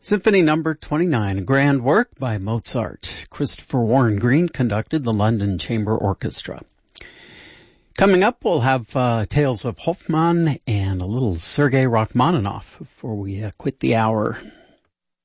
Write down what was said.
Symphony Number 29, a grand work by Mozart. Christopher Warren Green conducted the London Chamber Orchestra. Coming up, we'll have Tales of Hoffmann and a little Sergei Rachmaninoff before we quit the hour.